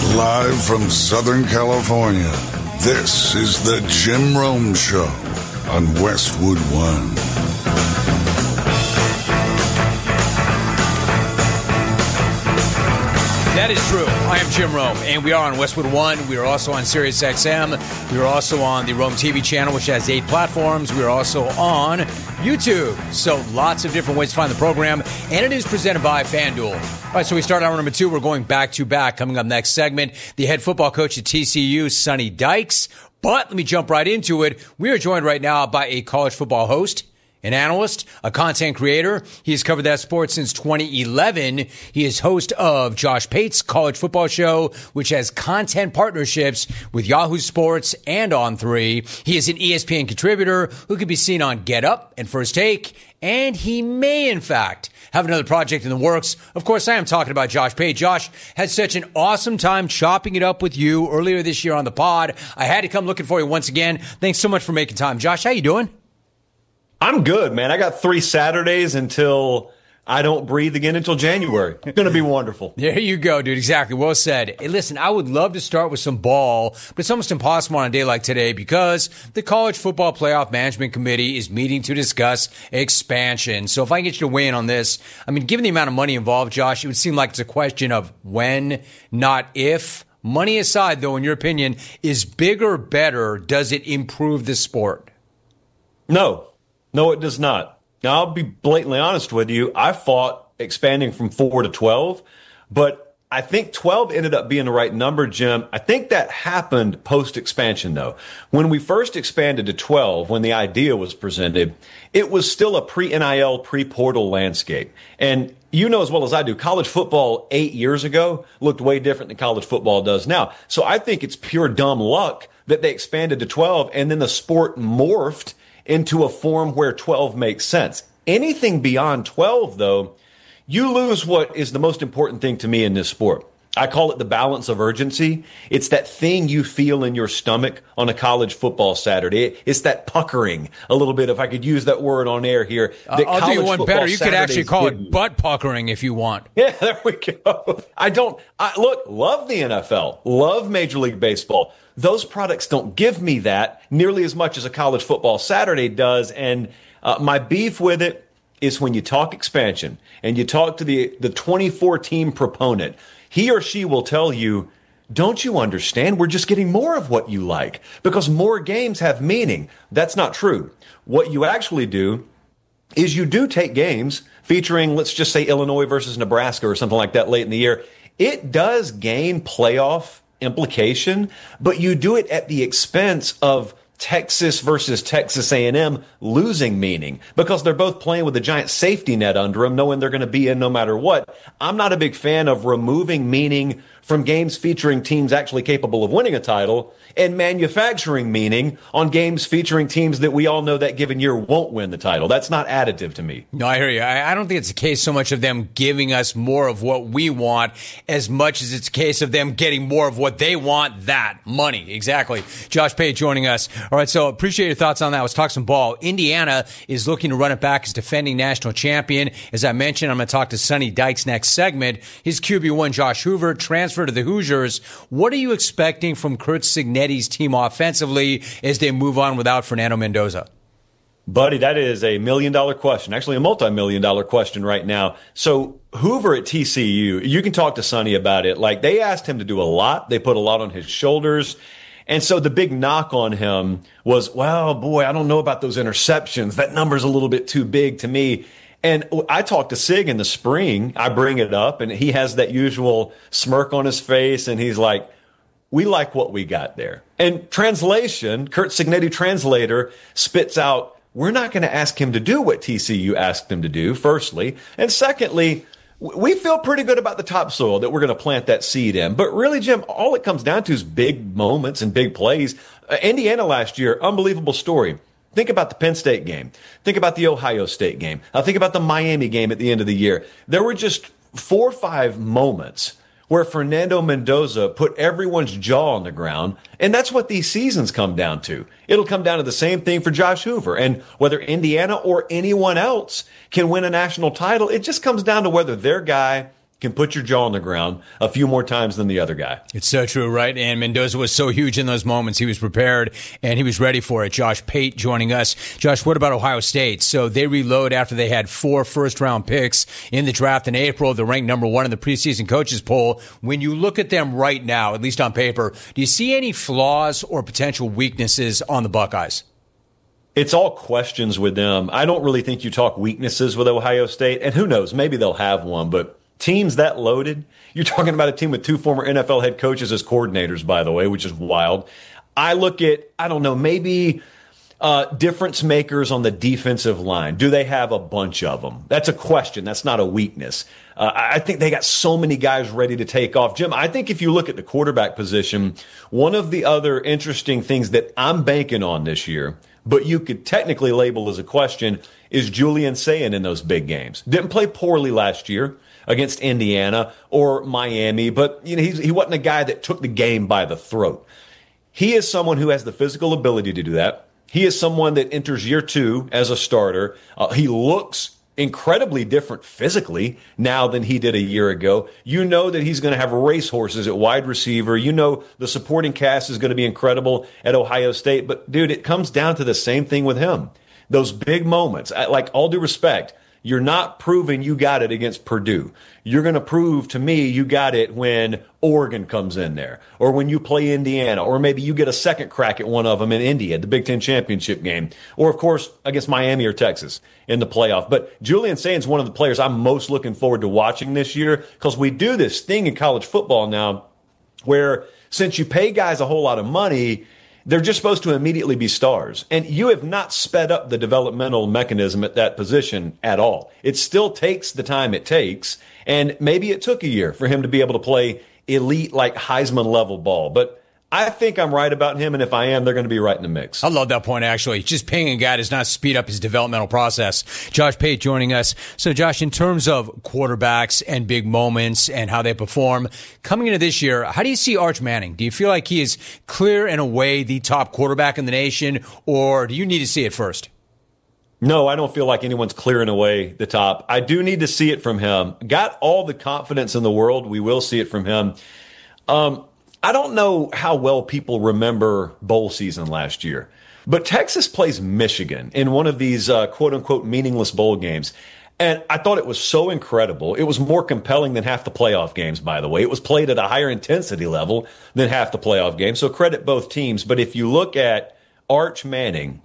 Live from Southern California, this is the Jim Rome Show on Westwood One. That is true. I am Jim Rome, and we are on Westwood One. We are also on Sirius XM. We are also on the Rome TV channel, which has 8 platforms. We are also on YouTube. So lots of different ways to find the program, and it is presented by FanDuel. All right, so we start hour number 2. We're going back-to-back. Coming up next segment, the head football coach at TCU, Sonny Dykes. But let me jump right into it. We are joined right now by a college football host, an analyst, a content creator. He has covered that sport since 2011. He is host of Josh Pate's College Football Show, which has content partnerships with Yahoo Sports and On3. He is an ESPN contributor who can be seen on Get Up and First Take. And he may, in fact, have another project in the works. Of course, I am talking about Josh Pate. Josh had such an awesome time chopping it up with you earlier this year on the pod. I had to come looking for you once again. Thanks so much for making time. Josh, how you doing? I'm good, man. I got 3 Saturdays until I don't breathe again until January. It's going to be wonderful. There you go, dude. Exactly. Well said. Hey, listen, I would love to start with some ball, but it's almost impossible on a day like today because the College Football Playoff Management Committee is meeting to discuss expansion. So if I can get you to weigh in on this, I mean, given the amount of money involved, Josh, it would seem like it's a question of when, not if. Money aside, though, in your opinion, is bigger better? Does it improve the sport? No, it does not. Now, I'll be blatantly honest with you. I fought expanding from 4 to 12, but I think 12 ended up being the right number, Jim. I think that happened post-expansion, though. When we first expanded to 12, when the idea was presented, it was still a pre-NIL, pre-portal landscape. And you know as well as I do, college football 8 years ago looked way different than college football does now. So I think it's pure dumb luck that they expanded to 12 and then the sport morphed into a form where 12 makes sense. Anything beyond 12, though, you lose what is the most important thing to me in this sport. I call it the balance of urgency. It's that thing you feel in your stomach on a college football Saturday. It's that puckering a little bit, if I could use that word on air here. I'll do you one better. You could actually call it butt puckering if you want. Yeah, there we go. Look, love the NFL, love Major League Baseball. Those products don't give me that nearly as much as a college football Saturday does. And my beef with it is when you talk expansion and you talk to the 24-team proponent, he or she will tell you, don't you understand? We're just getting more of what you like because more games have meaning. That's not true. What you actually do is you do take games featuring, let's just say, Illinois versus Nebraska or something like that late in the year. It does gain playoff implication, but you do it at the expense of Texas versus Texas A&M losing meaning because they're both playing with a giant safety net under them, knowing they're going to be in no matter what. I'm not a big fan of removing meaning from games featuring teams actually capable of winning a title and manufacturing meaning on games featuring teams that we all know that given year won't win the title. That's not additive to me. No, I hear you. I don't think it's a case so much of them giving us more of what we want as much as it's a case of them getting more of what they want, that money. Exactly. Josh Pate joining us. All right, so appreciate your thoughts on that. Let's talk some ball. Indiana is looking to run it back as defending national champion. As I mentioned, I'm going to talk to Sonny Dykes next segment. His QB1, Josh Hoover, transferred to the Hoosiers. What are you expecting from Curt Cignetti's team offensively as they move on without Fernando Mendoza? Buddy, that is a $1 million question, actually a multi-million-dollar question right now. So Hoover at TCU, you can talk to Sonny about it. Like, they asked him to do a lot. They put a lot on his shoulders. And so the big knock on him was, well, boy, I don't know about those interceptions. That number's a little bit too big to me. And I talked to Sig in the spring. I bring it up, and he has that usual smirk on his face, and he's like, we like what we got there. And translation, Curt Cignetti translator spits out, we're not going to ask him to do what TCU asked him to do, firstly. And secondly, we feel pretty good about the topsoil that we're going to plant that seed in. But really, Jim, all it comes down to is big moments and big plays. Indiana last year, unbelievable story. Think about the Penn State game. Think about the Ohio State game. Think about the Miami game at the end of the year. There were just 4 or 5 moments where Fernando Mendoza put everyone's jaw on the ground, and that's what these seasons come down to. It'll come down to the same thing for Josh Hoover, and whether Indiana or anyone else can win a national title, it just comes down to whether their guy can put your jaw on the ground a few more times than the other guy. It's so true, right? And Mendoza was so huge in those moments. He was prepared and he was ready for it. Josh Pate joining us. Josh, what about Ohio State? So they reload after they had 4 first-round picks in the draft in April. They're ranked number 1 in the preseason coaches poll. When you look at them right now, at least on paper, do you see any flaws or potential weaknesses on the Buckeyes? It's all questions with them. I don't really think you talk weaknesses with Ohio State. And who knows, maybe they'll have one, but teams that loaded, you're talking about a team with 2 former NFL head coaches as coordinators, by the way, which is wild. I look at, I don't know, maybe difference makers on the defensive line. Do they have a bunch of them? That's a question. That's not a weakness. I think they got so many guys ready to take off. Jim, I think if you look at the quarterback position, one of the other interesting things that I'm banking on this year, but you could technically label as a question, is Julian Sayin in those big games. Didn't play poorly last year against Indiana or Miami, but he wasn't a guy that took the game by the throat. He is someone who has the physical ability to do that. He is someone that enters year 2 as a starter. He looks incredibly different physically now than he did a year ago. You know that he's going to have racehorses at wide receiver. You know the supporting cast is going to be incredible at Ohio State. But, dude, it comes down to the same thing with him. Those big moments, like all due respect, you're not proving you got it against Purdue. You're going to prove to me you got it when Oregon comes in there, or when you play Indiana, or maybe you get a second crack at one of them in Indy at the Big Ten championship game, or, of course, against Miami or Texas in the playoff. But Julian Sayin is one of the players I'm most looking forward to watching this year, because we do this thing in college football now where since you pay guys a whole lot of money, they're just supposed to immediately be stars. And you have not sped up the developmental mechanism at that position at all. It still takes the time it takes. And maybe it took a year for him to be able to play elite, like Heisman level ball. But I think I'm right about him. And if I am, they're going to be right in the mix. I love that point, actually. Just paying a guy does not speed up his developmental process. Josh Pate joining us. So, Josh, in terms of quarterbacks and big moments and how they perform, coming into this year, how do you see Arch Manning? Do you feel like he is clear and away the top quarterback in the nation, or do you need to see it first? No, I don't feel like anyone's clearing away the top. I do need to see it from him. Got all the confidence in the world. We will see it from him. I don't know how well people remember bowl season last year, but Texas plays Michigan in one of these quote-unquote meaningless bowl games. And I thought it was so incredible. It was more compelling than half the playoff games, by the way. It was played at a higher intensity level than half the playoff games. So credit both teams. But if you look at Arch Manning,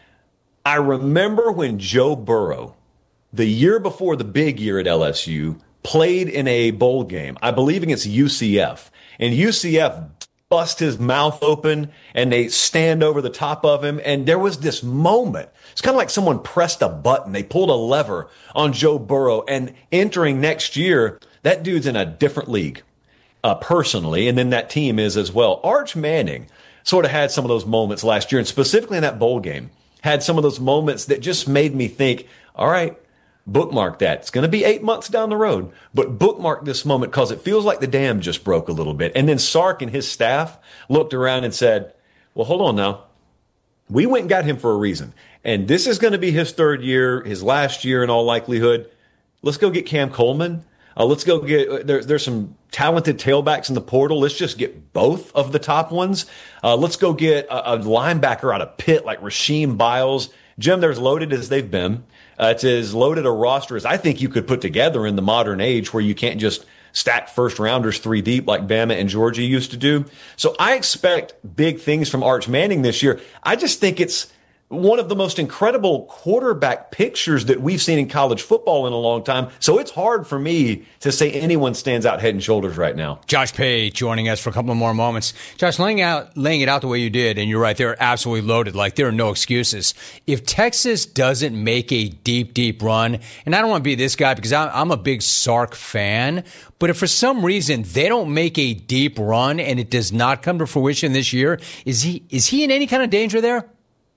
I remember when Joe Burrow, the year before the big year at LSU, played in a bowl game, I believe against UCF. And UCF bust his mouth open and they stand over the top of him. And there was this moment. It's kind of like someone pressed a button. They pulled a lever on Joe Burrow. And entering next year, that dude's in a different league personally. And then that team is as well. Arch Manning sort of had some of those moments last year, and specifically in that bowl game, had some of those moments that just made me think, all right, bookmark that. It's going to be 8 months down the road, but bookmark this moment because it feels like the dam just broke a little bit. And then Sark and his staff looked around and said, well, hold on now. We went and got him for a reason. And this is going to be his 3rd year, his last year in all likelihood. Let's go get Cam Coleman. Let's go get, there's some talented tailbacks in the portal. Let's just get both of the top ones. Let's go get a linebacker out of Pitt like Rasheem Biles. Jim, they're as loaded as they've been. It's as loaded a roster as I think you could put together in the modern age where you can't just stack first rounders 3 deep like Bama and Georgia used to do. So I expect big things from Arch Manning this year. I just think it's one of the most incredible quarterback pictures that we've seen in college football in a long time. So it's hard for me to say anyone stands out head and shoulders right now. Josh Pate joining us for a couple of more moments. Josh, laying it out the way you did, and you're right, they're absolutely loaded. Like, there are no excuses. If Texas doesn't make a deep, deep run, and I don't want to be this guy because I'm a big Sark fan, but if for some reason they don't make a deep run and it does not come to fruition this year, is he in any kind of danger there?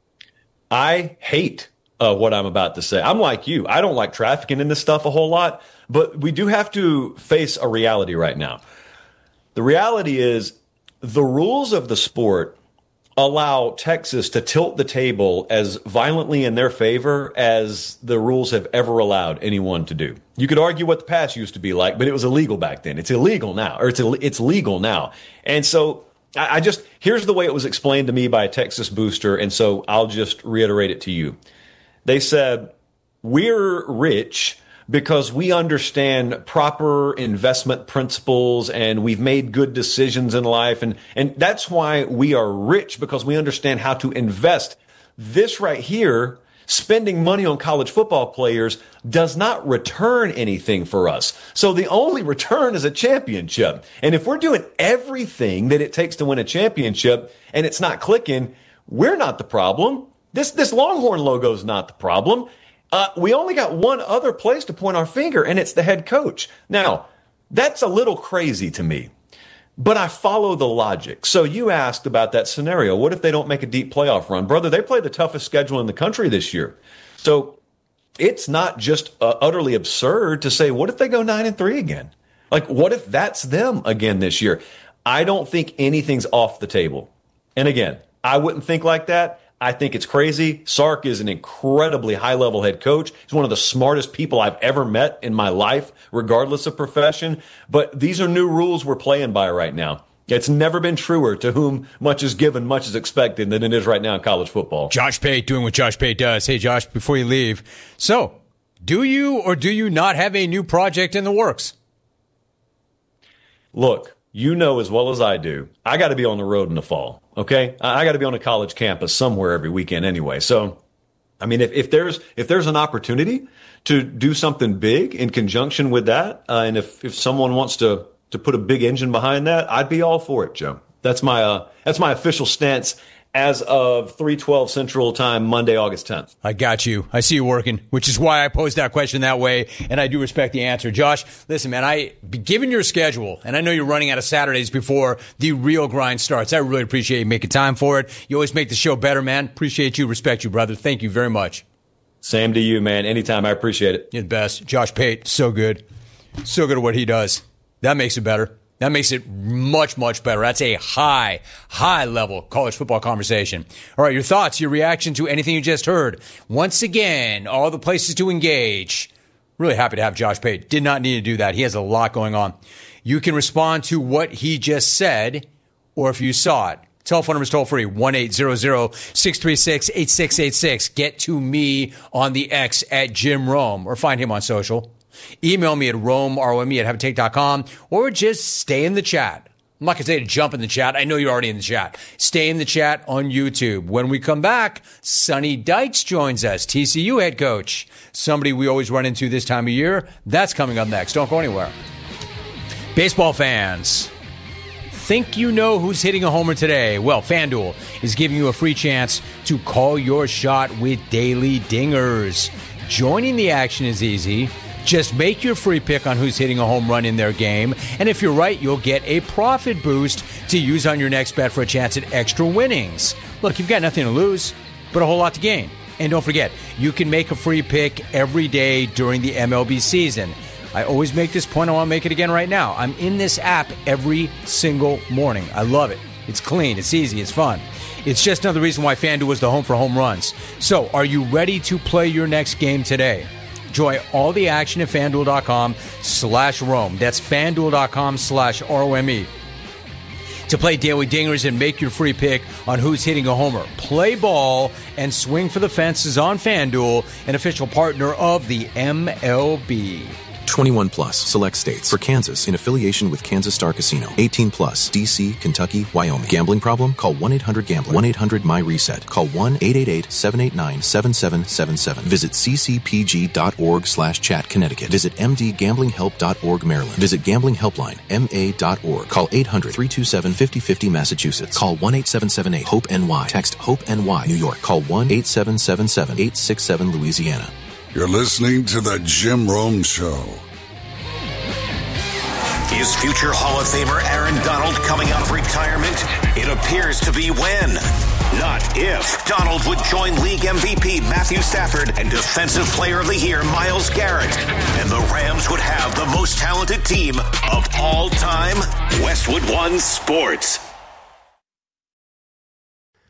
I hate what I'm about to say. I'm like you. I don't like trafficking in this stuff a whole lot, but we do have to face a reality right now. The reality is the rules of the sport allow Texas to tilt the table as violently in their favor as the rules have ever allowed anyone to do. You could argue what the past used to be like, but it was illegal back then. It's illegal now, or it's legal now. And so here's the way it was explained to me by a Texas booster, and so I'll just reiterate it to you. They said, we're rich because we understand proper investment principles and we've made good decisions in life. And that's why we are rich, because we understand how to invest. This right here, spending money on college football players, does not return anything for us. So the only return is a championship. And if we're doing everything that it takes to win a championship and it's not clicking, we're not the problem. This Longhorn logo is not the problem. We only got one other place to point our finger, and it's the head coach. Now, that's a little crazy to me, but I follow the logic. So you asked about that scenario. What if they don't make a deep playoff run? Brother, they play the toughest schedule in the country this year. So it's not just utterly absurd to say, what if they go 9-3 again? Like, what if that's them again this year? I don't think anything's off the table. And again, I wouldn't think like that. I think it's crazy. Sark is an incredibly high-level head coach. He's one of the smartest people I've ever met in my life, regardless of profession. But these are new rules we're playing by right now. It's never been truer, to whom much is given, much is expected, than it is right now in college football. Josh Pate doing what Josh Pate does. Hey, Josh, before you leave, so do you or do you not have a new project in the works? Look, you know as well as I do, I got to be on the road in the fall. Okay, I got to be on a college campus somewhere every weekend anyway. So, I mean, if there's an opportunity to do something big in conjunction with that, and if someone wants to put a big engine behind that, I'd be all for it, Joe. That's my official stance as of 3:12 Central Time, Monday, August 10th. I got you. I see you working, which is why I posed that question that way, and I do respect the answer. Josh, listen, man, given your schedule, and I know you're running out of Saturdays before the real grind starts, I really appreciate you making time for it. You always make the show better, man. Appreciate you. Respect you, brother. Thank you very much. Same to you, man. Anytime. I appreciate it. You're the best. Josh Pate, so good. So good at what he does. That makes it better. That makes it much, much better. That's a high level college football conversation. All right, your thoughts, your reaction to anything you just heard. Once again, all the places to engage. Really happy to have Josh Pate. Did not need to do that. He has a lot going on. You can respond to what he just said, or if you saw it. Telephone number is toll free, 1-800-636-8686. Get to me on the X at Jim Rome, or find him on social. Email me at RomeRome@haveatake.com, or just stay in the chat. I'm not going to say to jump in the chat. I know you're already in the chat. Stay in the chat on YouTube. When we come back, Sonny Dykes joins us, TCU head coach. Somebody we always run into this time of year. That's coming up next. Don't go anywhere. Baseball fans, think you know who's hitting a homer today? Well, FanDuel is giving you a free chance to call your shot with daily dingers. Joining the action is easy. Just make your free pick on who's hitting a home run in their game, and if you're right, you'll get a profit boost to use on your next bet for a chance at extra winnings. Look, you've got nothing to lose, but a whole lot to gain. And don't forget, you can make a free pick every day during the MLB season. I always make this point. I want to make it again right now. I'm in this app every single morning. I love it. It's clean, it's easy, it's fun. It's just another reason why FanDuel is the home for home runs. So, are you ready to play your next game today? Enjoy all the action at FanDuel.com/Rome. That's FanDuel.com/ROME. To play Daily Dingers and make your free pick on who's hitting a homer. Play ball and swing for the fences on FanDuel, an official partner of the MLB. 21 plus, select states. For Kansas, in affiliation with Kansas Star Casino. 18 plus, D.C., Kentucky, Wyoming. Gambling problem? Call 1-800-GAMBLER. 1-800-MY-RESET. Call 1-888-789-7777. Visit ccpg.org/chat, Connecticut. Visit mdgamblinghelp.org, Maryland. Visit Gambling Helpline, ma.org. Call 800-327-5050, Massachusetts. Call 1-8778-HOPE-NY. Text HOPE-NY, New York. Call 1-8777-867, Louisiana. You're listening to The Jim Rome Show. Is future Hall of Famer Aaron Donald coming out of retirement? It appears to be when, not if. Donald would join league MVP Matthew Stafford and Defensive Player of the Year Myles Garrett. And the Rams would have the most talented team of all time. Westwood One Sports.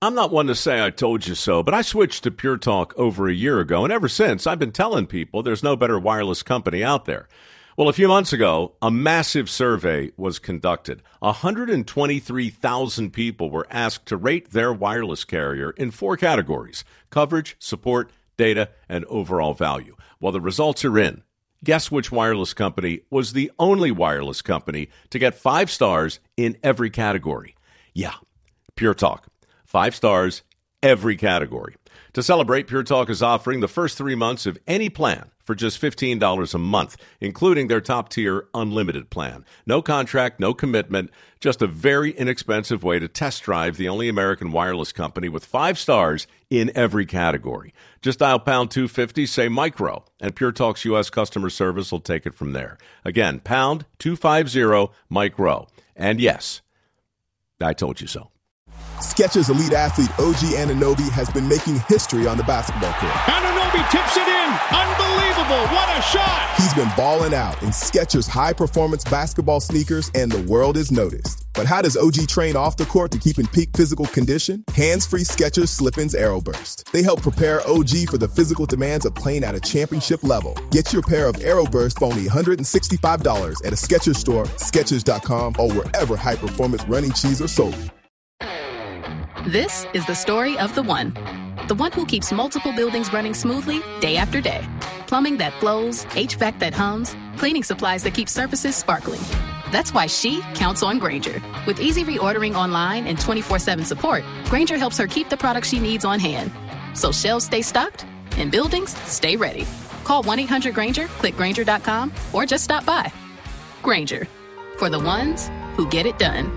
I'm not one to say I told you so, but I switched to Pure Talk over a year ago, and ever since, I've been telling people there's no better wireless company out there. Well, a few months ago, a massive survey was conducted. 123,000 people were asked to rate their wireless carrier in 4 categories: coverage, support, data, and overall value. Well, the results are in. Guess which wireless company was the only wireless company to get 5 stars in every category? Yeah, Pure Talk. 5 stars, every category. To celebrate, Pure Talk is offering the first 3 months of any plan for just $15 a month, including their top-tier unlimited plan. No contract, no commitment, just a very inexpensive way to test drive the only American wireless company with 5 stars in every category. Just dial pound 250, say micro, and Pure Talk's U.S. customer service will take it from there. Again, pound 250 micro. And yes, I told you so. Skechers elite athlete OG Anunoby has been making history on the basketball court. Anunoby tips it in. Unbelievable. What a shot. He's been balling out in Skechers high-performance basketball sneakers, and the world has noticed. But how does OG train off the court to keep in peak physical condition? Hands-free Skechers Slip-ins Aeroburst. They help prepare OG for the physical demands of playing at a championship level. Get your pair of Aeroburst for only $165 at a Skechers store, Skechers.com, or wherever high-performance running shoes are sold. This is the story of the one who keeps multiple buildings running smoothly day after day. Plumbing that flows, HVAC that hums, cleaning supplies that keep surfaces sparkling. That's why she counts on Grainger. With easy reordering online and 24/7 support, Grainger helps her keep the products she needs on hand. So shelves stay stocked and buildings stay ready. Call 1-800-GRAINGER, click Grainger.com, or just stop by. Grainger, for the ones who get it done.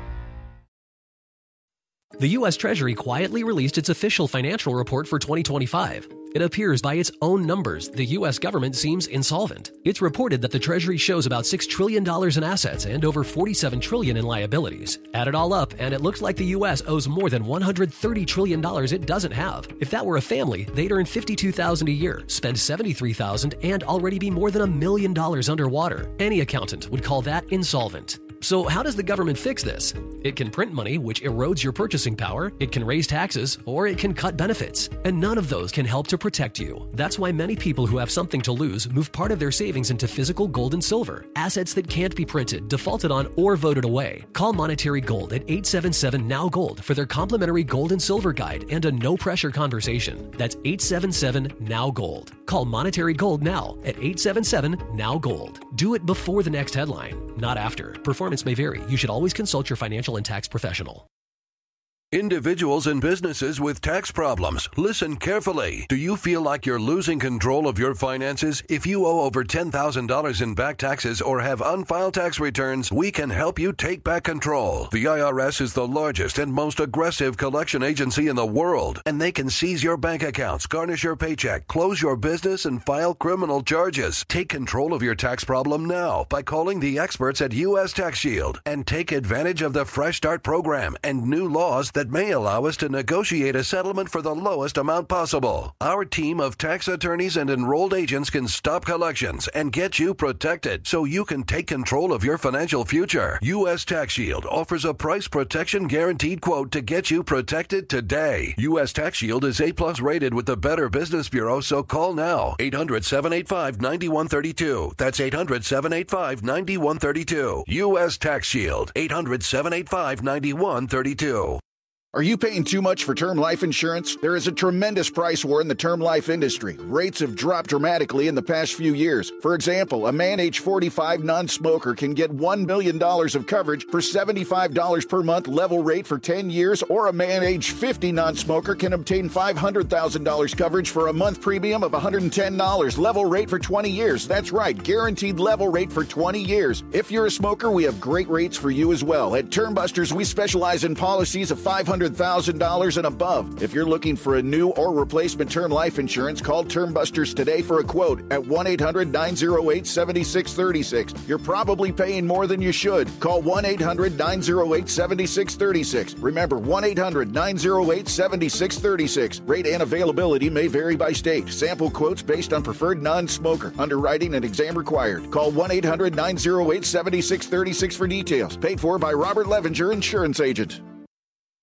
The U.S. Treasury quietly released its official financial report for 2025. It appears by its own numbers, the U.S. government seems insolvent. It's reported that the Treasury shows about $6 trillion in assets and over $47 trillion in liabilities. Add it all up, and it looks like the U.S. owes more than $130 trillion it doesn't have. If that were a family, they'd earn $52,000 a year, spend $73,000, and already be more than $1 million underwater. Any accountant would call that insolvent. So how does the government fix this? It can print money, which erodes your purchasing power, it can raise taxes, or it can cut benefits. And none of those can help to protect you. That's why many people who have something to lose move part of their savings into physical gold and silver, assets that can't be printed, defaulted on, or voted away. Call Monetary Gold at 877-NOW-GOLD for their complimentary gold and silver guide and a no-pressure conversation. That's 877-NOW-GOLD. Call Monetary Gold now at 877-NOW-GOLD. Do it before the next headline, not after. Performance may vary. You should always consult your financial and tax professional. Individuals and businesses with tax problems, listen carefully. Do you feel like you're losing control of your finances? If you owe over $10,000 in back taxes or have unfiled tax returns, we can help you take back control. The IRS is the largest and most aggressive collection agency in the world, and they can seize your bank accounts, garnish your paycheck, close your business, and file criminal charges. Take control of your tax problem now by calling the experts at U.S. Tax Shield and take advantage of the Fresh Start program and new laws that may allow us to negotiate a settlement for the lowest amount possible. Our team of tax attorneys and enrolled agents can stop collections and get you protected so you can take control of your financial future. U.S. Tax Shield offers a price protection guaranteed quote to get you protected today. U.S. Tax Shield is A+ rated with the Better Business Bureau, so call now. 800-785-9132. That's 800-785-9132. U.S. Tax Shield. 800-785-9132. Are you paying too much for term life insurance? There is a tremendous price war in the term life industry. Rates have dropped dramatically in the past few years. For example, a man age 45 non-smoker can get $1 million of coverage for $75 per month level rate for 10 years, or a man age 50 non-smoker can obtain $500,000 coverage for a month premium of $110 level rate for 20 years. That's right, guaranteed level rate for 20 years. If you're a smoker, we have great rates for you as well. At Term Busters, we specialize in policies of $500,000 and above. If you're looking for a new or replacement term life insurance, call Term Busters today for a quote at 1-800-908-7636. You're probably paying more than you should. Call 1-800-908-7636. Remember, 1-800-908-7636. Rate and availability may vary by state. Sample quotes based on preferred non-smoker. Underwriting and exam required. Call 1-800-908-7636 for details. Paid for by Robert Levinger, Insurance Agent.